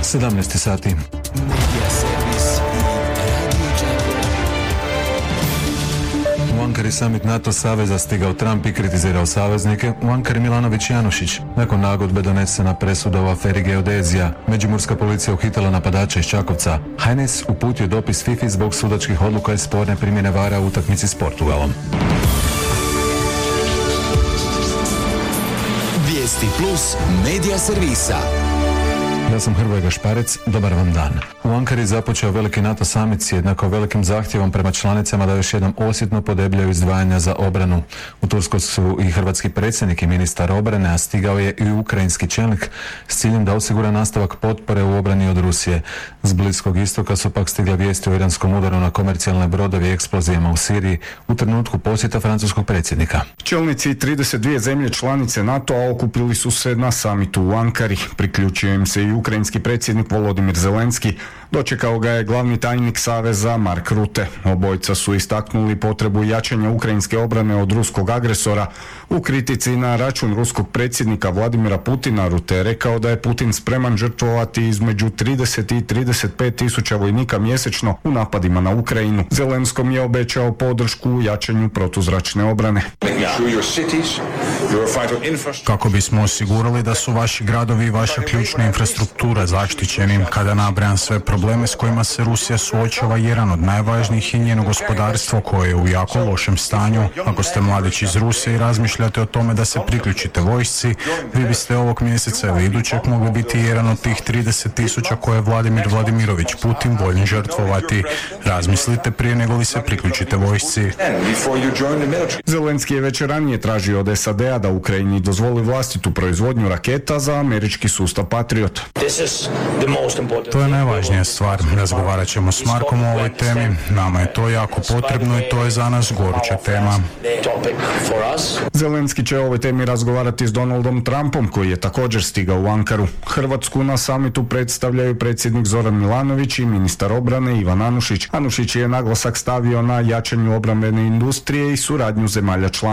17 sati. U Ankari summit NATO saveza stigao Trump i kritizirao saveznike. U Ankari Milanović i Janušić. Nakon nagodbe donesena presuda u aferi Geodezija. Međimurska policija uhitila napadača iz Čakovca. HNS uputio dopis FIFA zbog sudačkih odluka i sporne primjene VAR-a u utakmici s Portugalom. Vijesti plus medija servisa. Ja sam Hrvoje Gašparec, dobar vam dan. U Ankari započeo veliki NATO summit s jednako velikim zahtjevom prema članicama da još jednom osjetno podebljaju izdvajanja za obranu. U Turskoj su i hrvatski predsjednik i ministar obrane, a stigao je i ukrajinski čelnik s ciljem da osigura nastavak potpore u obrani od Rusije. S Bliskog istoka su pak stigle vijesti o iranskom udaru na komercijalne brodove i eksplozijama u Siriji u trenutku posjeta francuskog predsjednika. Čelnici 32 zemlje članice NATO-a okupili su se na samitu u Ankari. Priključio im se i ukrajinski predsjednik Volodimir Zelenski. Dočekao ga je glavni tajnik saveza Mark Rutte. Obojica su istaknuli potrebu jačanja ukrajinske obrane od ruskog agresora. U kritici na račun ruskog predsjednika Vladimira Putina, Rutte je rekao da je Putin spreman žrtvovati između 30 i 35 tisuća vojnika mjesečno u napadima na Ukrajinu. Zelenskom je obećao podršku u jačanju protuzračne obrane. Kako bismo osigurali da su vaši gradovi i vaša ključna infrastruktura zaštićeni, kada nabrajam sve probleme s kojima se Rusija suočava, jedan od najvažnijih je njeno gospodarstvo koje je u jako lošem stanju. Ako ste mladić iz Rusije i razmišljate o tome da se priključite vojsci, vi biste ovog mjeseca ili idućeg mogli biti jedan od tih 30 tisuća koje je Vladimir Vladimirović Putin voljen žrtvovati. Razmislite prije nego li se priključite vojsci. Zelenski je već ranije tražio od SAD-a da Ukrajini dozvoli vlastitu proizvodnju raketa za američki sustav Patriot. To je najvažnija stvar. Razgovarat ćemo s Markom o ovoj temi. Nama je to jako potrebno i to je za nas goruća tema. Zelenski će o ovoj temi razgovarati s Donaldom Trumpom, koji je također stigao u Ankaru. Hrvatsku na samitu predstavljaju predsjednik Zoran Milanović i ministar obrane Ivan Anušić. Anušić je naglasak stavio na jačanju obrambene industrije i suradnju zemalja članica.